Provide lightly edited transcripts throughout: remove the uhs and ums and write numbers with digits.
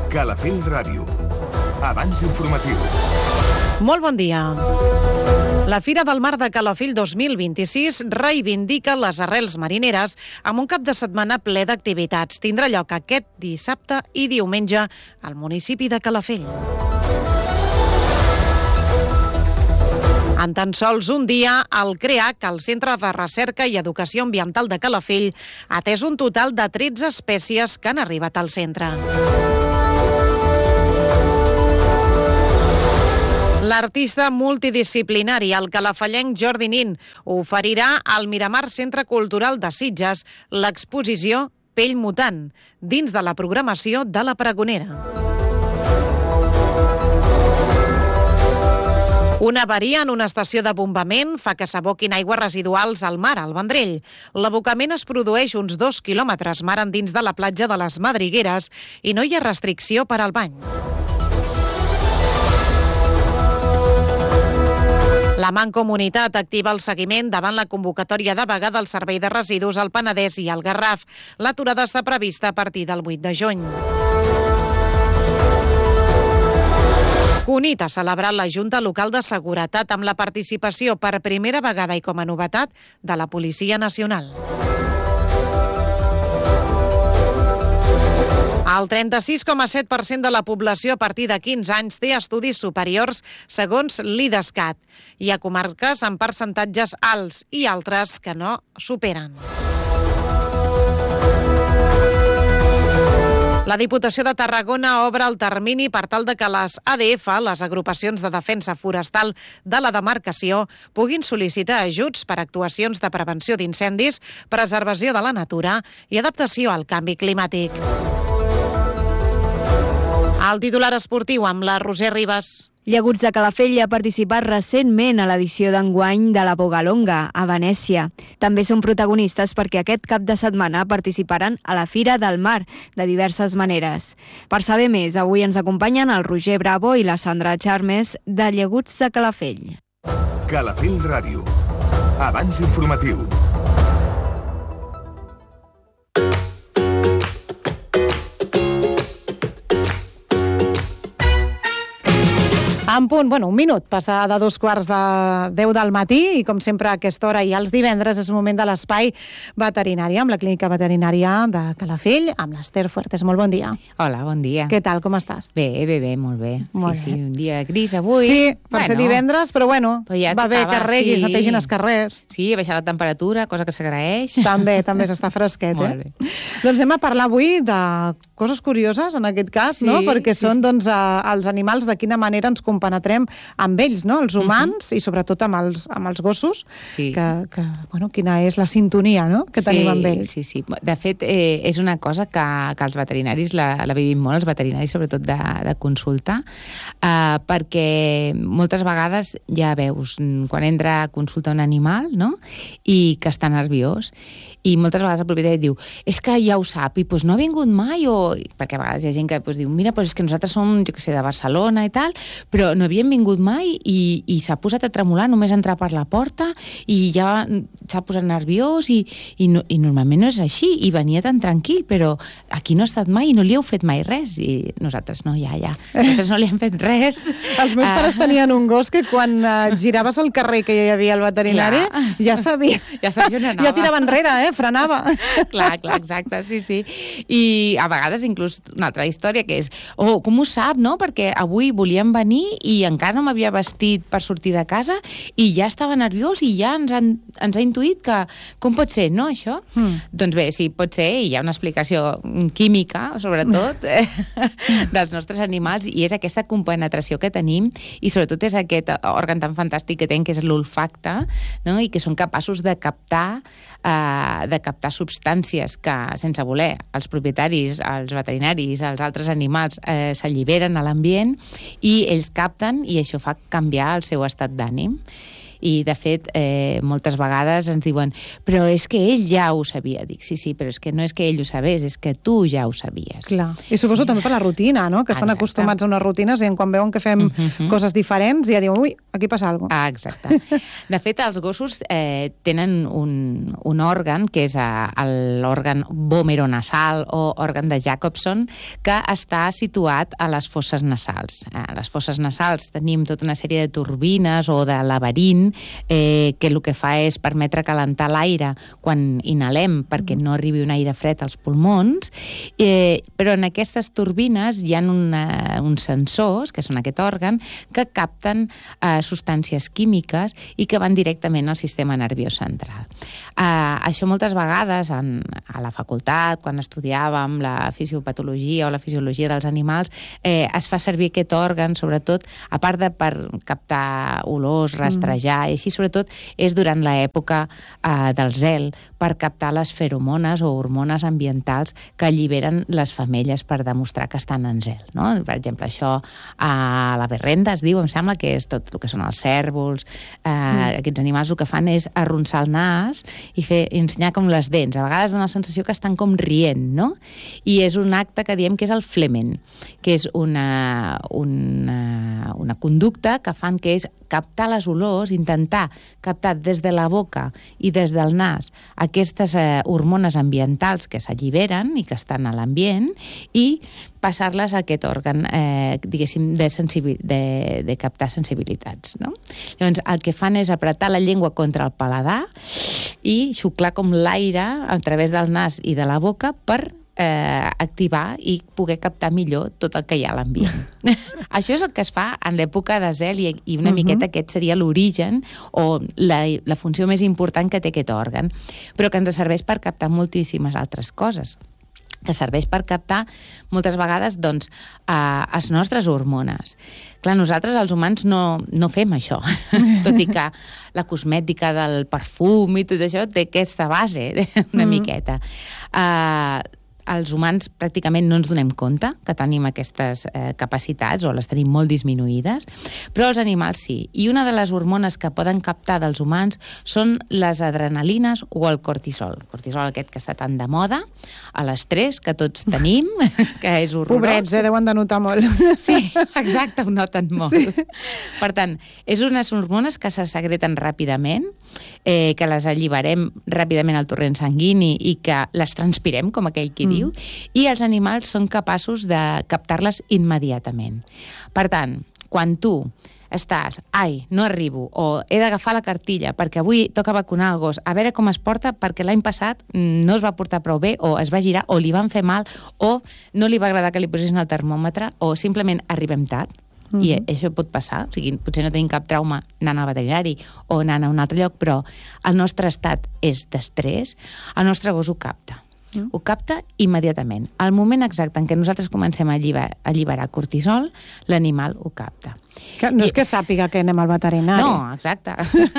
Calafell Ràdio. Abans informatiu. Molt bon dia. La Fira del Mar de Calafell 2026 reivindica les arrels marineres amb un cap de setmana ple d'activitats. Tindrà lloc aquest dissabte i diumenge al municipi de Calafell. En tan sols un dia, el CREAC, el Centre de Recerca i Educació Ambiental de Calafell, ha atès un total de 13 espècies que han arribat al centre. L'artista multidisciplinari, el calafellenc Jordi Nin, oferirà al Miramar Centre Cultural de Sitges l'exposició Pell Mutant, dins de la programació de la Pregonera. Una avaria en una estació de bombament fa que s'aboquin aigües residuals al mar, al Vendrell. L'abocament es produeix uns 2 quilòmetres mar endins de la platja de les Madrigueres i no hi ha restricció per al bany. La Mancomunitat activa el seguiment davant la convocatòria de vaga del Servei de Residus al Penedès i al Garraf. L'aturada està prevista a partir del 8 de juny. Cunit ha celebrat la Junta Local de Seguretat amb la participació per primera vegada i com a novetat de la Policia Nacional. El 36,7% de la població a partir de 15 anys té estudis superiors segons l'IDESCAT. Hi ha comarques amb percentatges alts i altres que no superen. La Diputació de Tarragona obre el termini per tal de que les ADF, les agrupacions de defensa forestal de la demarcació, puguin sol·licitar ajuts per actuacions de prevenció d'incendis, preservació de la natura i adaptació al canvi climàtic. El titular esportiu amb la Roser Ribas. Llaguts de Calafell ha participat recentment a l'edició d'enguany de la Bogalonga, a Venècia. També són protagonistes perquè aquest cap de setmana participaran a la Fira del Mar de diverses maneres. Per saber més, avui ens acompanyen el Roger Bravo i la Sandra Charmes de Llaguts de Calafell. Calafell Ràdio. Abans informatiu. En punt, un minut, passa de 2:45 del matí i com sempre a aquesta hora i els divendres és el moment de l'espai veterinari amb la Clínica Veterinària de Calafell, amb l'Ester Fuertes. Molt bon dia. Hola, bon dia. Què tal, com estàs? Bé, molt bé. Molt sí, bé. Un dia gris avui. Sí, per ser divendres, però ja va bé que reguis, netegin els carrers. Sí, ha baixat la temperatura, cosa que s'agraeix. També s'està fresquet, Molt bé. Doncs anem a parlar avui de coses curioses, en aquest cas, no? Perquè són els animals, de quina manera ens compenetrem amb ells, no? Els humans i sobretot amb els gossos, quina és la sintonia, no? Que tenim amb ells. Sí. De fet, és una cosa que els veterinaris la vivim molt, els veterinaris sobretot de consulta, perquè moltes vegades ja veus quan entra a consulta un animal, no? I que està nerviós, i moltes vegades el propietari diu és que ja ho sap i no ha vingut mai, perquè a vegades hi ha gent que diu mira, és que nosaltres som, de Barcelona i tal, però no havíem vingut mai i s'ha posat a tremolar només entrar per la porta i ja s'ha posat nerviós i normalment no és així i venia tan tranquil, però aquí no ha estat mai i no li heu fet mai res i nosaltres no, nosaltres no li hem fet res. Els meus pares tenien un gos que quan giraves al carrer que hi havia el veterinari ja sabia on anava. Ja tirava enrere, frenava. Clar, exacte, sí. I a vegades inclús una altra història que és com ho sap, no? Perquè avui volíem venir i encara no m'havia vestit per sortir de casa i ja estava nerviós i ja ens ha intuït que com pot ser, no, això? Doncs bé, sí, pot ser, i hi ha una explicació química, sobretot, dels nostres animals, i és aquesta compenetració que tenim i sobretot és aquest òrgan tan fantàstic que tenen, que és l'olfacte, no? I que són capaços de captar substàncies que, sense voler, els propietaris, els veterinaris, els altres animals s'alliberen a l'ambient i ells capten i això fa canviar el seu estat d'ànim. I, de fet, moltes vegades ens diuen però és que ell ja ho sabia. Dic, sí, però és que no és que ell ho sabés, és que tu ja ho sabies. Clar. I suposo també per la rutina, no? Que estan acostumats a unes rutines i quan veuen que fem coses diferents ja diuen, ui, aquí passa alguna cosa. Exacte. De fet, els gossos tenen un òrgan, que és l'òrgan vomeronasal o òrgan de Jacobson, que està situat a les fosses nasals. A les fosses nasals tenim tota una sèrie de turbines o de laberint que el que fa és permetre calentar l'aire quan inhalem perquè no arribi un aire fred als pulmons, però en aquestes turbines hi ha uns sensors, que són aquest òrgan, que capten substàncies químiques i que van directament al sistema nerviós central. Això moltes vegades a la facultat, quan estudiàvem la fisiopatologia o la fisiologia dels animals, es fa servir aquest òrgan, sobretot, a part de per captar olors, rastrejar, i així sobretot és durant l'època del zel, per captar les feromones o hormones ambientals que alliberen les femelles per demostrar que estan en zel. No? Per exemple, això a la berrenda es diu, em sembla que és tot el que són els cèrvols, aquests animals el que fan és arronsar el nas i ensenyar com les dents. A vegades dona la sensació que estan com rient, no? I és un acte que diem que és el flemen, que és una conducta que fan que és captar les olors, intentar captar des de la boca i des del nas aquestes hormones ambientals que s'alliberen i que estan a l'ambient i passar-les a aquest òrgan, diguéssim, de captar sensibilitats. No? Llavors, el que fan és apretar la llengua contra el paladar i xuclar com l'aire a través del nas i de la boca per activar i poder captar millor tot el que hi ha a l'ambient. Això és el que es fa en l'època de zel i una miqueta aquest seria l'origen o la funció més important que té aquest òrgan, però que ens serveix per captar moltíssimes altres coses, que serveix per captar moltes vegades doncs, les nostres hormones. Clar, nosaltres, els humans, no fem això, tot i que la cosmètica del perfum i tot això té aquesta base una miqueta. Els humans pràcticament no ens donem compte que tenim aquestes capacitats o les tenim molt disminuïdes, però els animals sí. I una de les hormones que poden captar dels humans són les adrenalines o el cortisol. El cortisol aquest que està tan de moda, l'estrès que tots tenim, que és horrorós. Pobrets, deuen de notar molt. Sí, exacte, ho noten molt. Sí. Per tant, és unes hormones que se secreten ràpidament, que les alliberem ràpidament al torrent sanguini i que les transpirem, com aquell qui diu, i els animals són capaços de captar-les immediatament. Per tant, quan tu estàs, no arribo, o he d'agafar la cartilla perquè avui toca vacunar el gos, a veure com es porta perquè l'any passat no es va portar prou bé, o es va girar, o li van fer mal, o no li va agradar que li posessin el termòmetre, o simplement arribem tard, i això pot passar, o sigui, potser no tenim cap trauma anant al veterinari o anant a un altre lloc, però el nostre estat és d'estrès, el nostre gos ho capta. Ho capta immediatament. Al moment exacte en què nosaltres comencem a alliberar cortisol, l'animal ho capta. No és que sàpiga que anem al veterinari. No, exacte.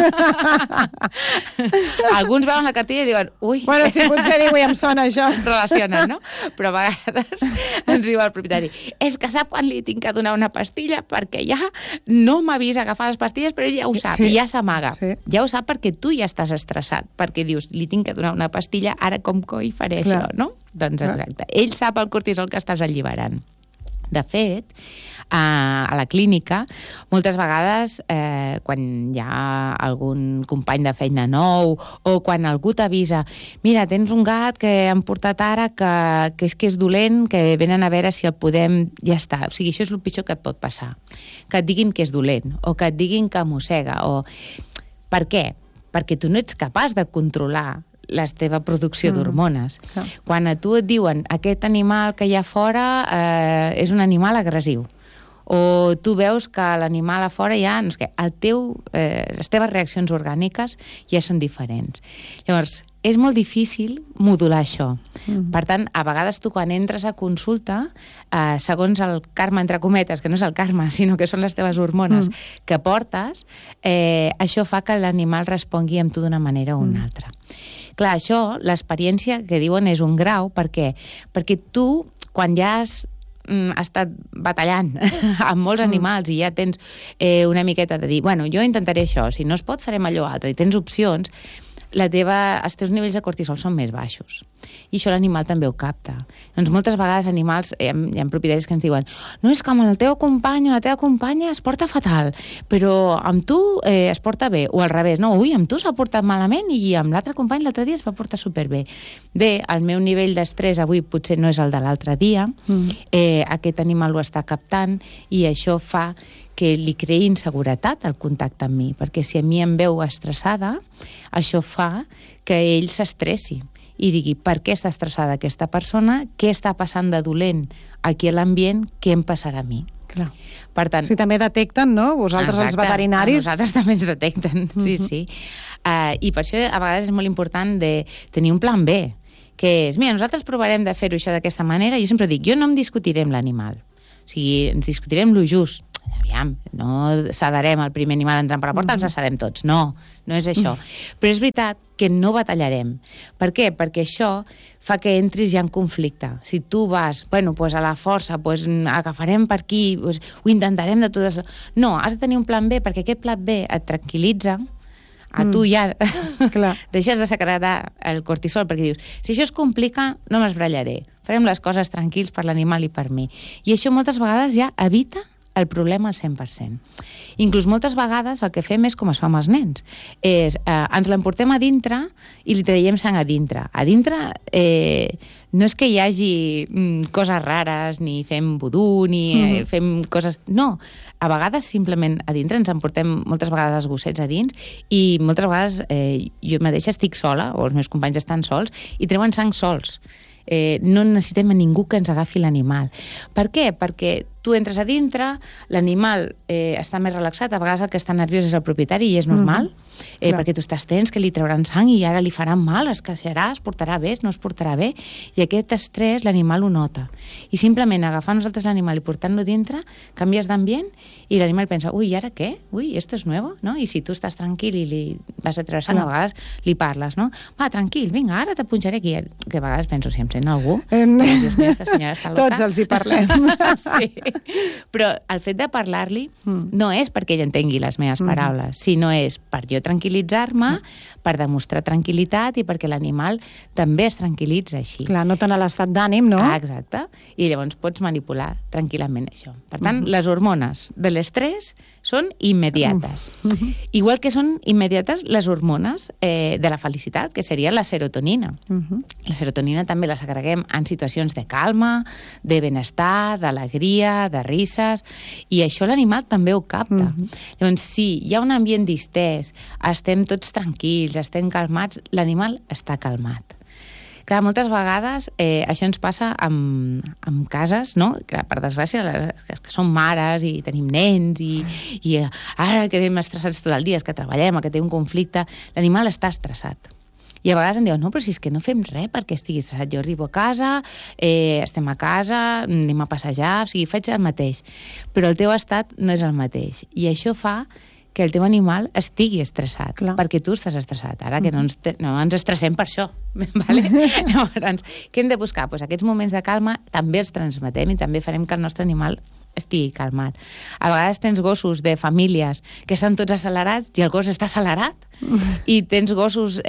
Alguns veuen la cartilla i diuen, ui... Bueno, sí, potser diu, em sona això. Relacionen, no? Però a vegades ens diu el propietari, és que sap quan li tinc que donar una pastilla perquè ja no m'ha vist agafar les pastilles, però ell ja ho sap, i ja s'amaga. Sí. Ja ho sap perquè tu ja estàs estressat, perquè dius, li tinc que donar una pastilla, ara com coi faré això, no? Doncs exacte. Ell sap el cortisol que estàs alliberant. De fet, a la clínica, moltes vegades, quan hi ha algun company de feina nou o quan algú t'avisa, mira, tens un gat que han portat ara que és dolent, que venen a veure si el podem... Ja està. O sigui, això és el pitjor que et pot passar. Que et diguin que és dolent o que et diguin que mossega. Per què? Perquè tu no ets capaç de controlar la teva producció d'hormones. Quan a tu et diuen aquest animal que hi ha fora és un animal agressiu, o tu veus que l'animal a fora ja, no sé què, les teves reaccions orgàniques ja són diferents. Llavors, és molt difícil modular això. Per tant, a vegades tu quan entres a consulta, segons el karma, entre cometes, que no és el karma, sinó que són les teves hormones que portes, això fa que l'animal respongui amb tu d'una manera o una altra. Clar, això, l'experiència que diuen és un grau, perquè tu, quan ja has has estat batallant amb molts animals i ja tens una miqueta de dir, bueno, jo intentaré això, si no es pot farem allò altre, i tens opcions, els teus nivells de cortisol són més baixos. I això l'animal també ho capta. Doncs moltes vegades animals, hi ha propietaris que ens diuen, no, és que amb el teu company o la teva companya es porta fatal, però amb tu es porta bé, o al revés, no, ui, amb tu s'ha portat malament i amb l'altre company l'altre dia es va portar superbé. Bé, el meu nivell d'estrès avui potser no és el de l'altre dia, aquest animal ho està captant i això fa que li creï inseguretat al contacte amb mi, perquè si a mi em veu estressada, això fa que ell s'estressi i digui per què està estressada aquesta persona, què està passant de dolent aquí a l'ambient, què em passarà a mi. Clar. Per tant, Si també detecten, no? Vosaltres, els veterinaris... Nosaltres també ens detecten, sí. I per això a vegades és molt important de tenir un plan B, que és, mira, nosaltres provarem de fer-ho això d'aquesta manera, jo sempre dic, jo no em discutiré amb l'animal, o sigui, ens discutirem lo just, aviam, no s'adarem al primer animal entrant per la porta, els assadem tots. No és això. Però és veritat que no batallarem. Per què? Perquè això fa que entris ja en conflicte. Si tu vas, bueno, pues a la força, pues agafarem per aquí, pues ho intentarem de totes... No, has de tenir un plan B, perquè aquest plan B et tranquil·litza, a tu ja deixes de secretar el cortisol, perquè dius, si això es complica, no m'esbrallaré. Farem les coses tranquils per l'animal i per mi. I això moltes vegades ja evita el problema al 100%. Inclús moltes vegades el que fem és com es fa amb els nens. Ens l'emportem a dintre i li traiem sang a dintre. A dintre no és que hi hagi coses rares, ni fem vudú, ni fem coses... No, a vegades simplement a dintre ens emportem moltes vegades els gossets a dins i moltes vegades jo mateixa estic sola, o els meus companys estan sols, i treuen sang sols. No necessitem a ningú que ens agafi l'animal. Per què? Perquè tu entres a dintre, l'animal està més relaxat, a vegades el que està nerviós és el propietari i és normal, perquè tu estàs tens que li trauran sang i ara li faran mal, es queixarà, es portarà bé, no es portarà bé, i aquest estrès l'animal ho nota. I simplement agafar nosaltres l'animal i portant-lo dintre, canvies d'ambient i l'animal pensa, ui, ¿y ara què? Ui, esto es nuevo, no? I si tu estàs tranquil i li vas a treure sang, a vegades li parles, no? Va, tranquil, vinga, ara te punxaré aquí. Que a vegades penso, si em sent algú, Dios mío, esta senyora està loca. Tots els hi parlem. Sí. Però el fet de parlar-li no és perquè ell entengui les meves paraules, sinó és per jo tranquil·litzar-me, per demostrar tranquil·litat i perquè l'animal també es tranquil·litza així. Clar, no tant a l'estat d'ànim, no? Exacte. I llavors pots manipular tranquil·lament això. Per tant, les hormones de l'estrès són immediates. Igual que són immediates les hormones de la felicitat, que seria la serotonina. La serotonina també la segreguem en situacions de calma, de benestar, d'alegria, de risses, i això l'animal també ho capta. Llavors, si hi ha un ambient distès, estem tots tranquils, estem calmats, l'animal està calmat. Clar, moltes vegades això ens passa amb cases, no? Clar, per desgràcia, les que som mares i tenim nens i ara que anem estressats tot el dia, és que treballem, que té un conflicte, l'animal està estressat. I a vegades em diuen, no, però si és que no fem res perquè estigui estressat. Jo arribo a casa, estem a casa, anem a passejar, o sigui, faig el mateix. Però el teu estat no és el mateix. I això fa que el teu animal estigui estressat, perquè tu estàs estressat. Ara que no ens estressem per això. Vale? Llavors, què hem de buscar? Pues aquests moments de calma també els transmetem i també farem que el nostre animal estigui calmat. A vegades tens gossos de famílies que estan tots accelerats i el gos està accelerat. I tens gossos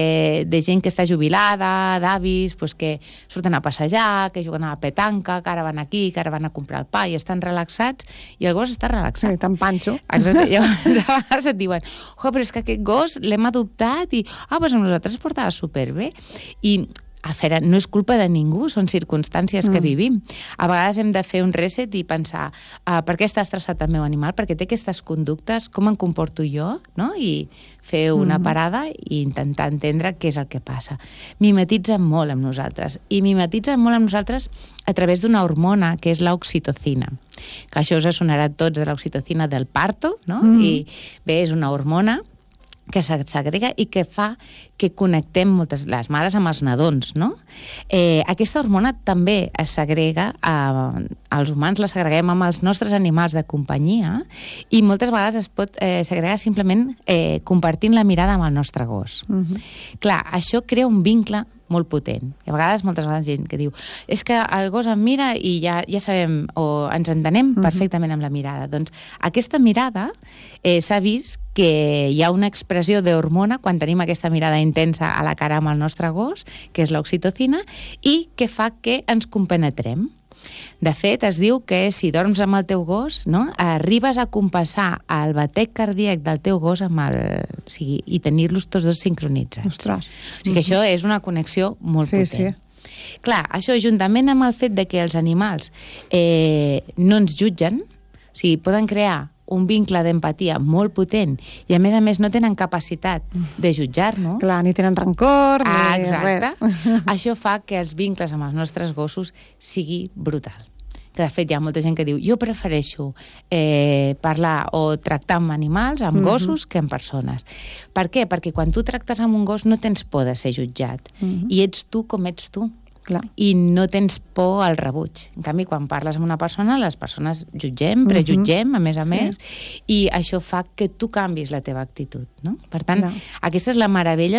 de gent que està jubilada, d'avis, pues, que surten a passejar, que juguen a la petanca, que ara van aquí, que ara van a comprar el pa i estan relaxats i el gos està relaxat. Sí, tan panxo. Exacte. Llavors, a vegades et diuen, però és que aquest gos l'hem adoptat i pues amb nosaltres es portava superbé. I no és culpa de ningú, són circumstàncies que vivim. A vegades hem de fer un reset i pensar per què està estressat el meu animal, perquè té aquestes conductes, com em comporto jo, no? I fer una parada i intentar entendre què és el que passa. Mimetitzen molt amb nosaltres, i mimetitzen molt amb nosaltres a través d'una hormona que és l'oxitocina, que això us sonarà a tots de l'oxitocina del parto, no? I bé, és una hormona que s'agrega i que fa que connectem moltes les mares amb els nadons, no? Aquesta hormona també es segrega, els humans la segreguem amb els nostres animals de companyia i moltes vegades es pot segregar simplement compartint la mirada amb el nostre gos. Clar, això crea un vincle molt potent. I a vegades, moltes vegades, gent que diu és que el gos em mira i ja sabem, o ens entenem perfectament amb la mirada. Doncs aquesta mirada s'ha vist que hi ha una expressió d'hormona quan tenim aquesta mirada intensa a la cara amb el nostre gos, que és l'oxitocina, i que fa que ens compenetrem. De fet, es diu que si dorms amb el teu gos, no, arribes a compassar el batec cardíac del teu gos amb i tenir-los tots dos sincronitzats. Ostres. O sigui que això és una connexió molt potent. Sí. Clar, això juntament amb el fet de que els animals no ens jutgen, o sigui, poden crear un vincle d'empatia molt potent i, a més, no tenen capacitat de jutjar-nos. Clar, ni tenen rancor, ni exacte. res. Això fa que els vincles amb els nostres gossos sigui brutal. Que, de fet, hi ha molta gent que diu jo prefereixo parlar o tractar amb animals, amb gossos, que amb persones. Per què? Perquè quan tu tractes amb un gos no tens por de ser jutjat. I ets tu com ets tu. Clar. I no tens por al rebuig. En canvi, quan parles amb una persona, les persones jutgem, prejutgem, a més, i això fa que tu canvis la teva actitud, no? Per tant, aquesta és la meravella